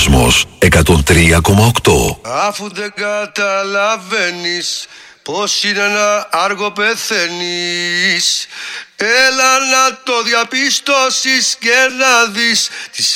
Κόσμος 103,8. Αφού δεν καταλαβαίνεις πως είναι να άργο πεθαίνεις, έλα να το διαπιστώσεις και να δεις τις